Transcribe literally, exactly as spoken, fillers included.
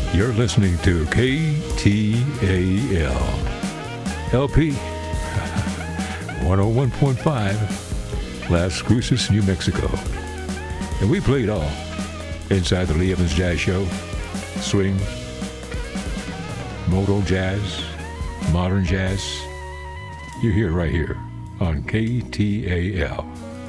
You're listening to K T A L. L P one oh one point five, Las Cruces, New Mexico. And we played all inside the Lee Evans Jazz Show. Swing, modal jazz, modern jazz. You hear it right here on K T A L.